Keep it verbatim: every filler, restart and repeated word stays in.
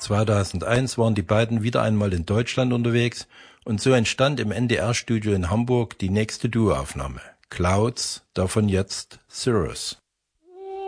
zweitausendeins waren die beiden wieder einmal in Deutschland unterwegs und so entstand im N D R-Studio in Hamburg die nächste Duoaufnahme. Clouds, davon jetzt Cirrus.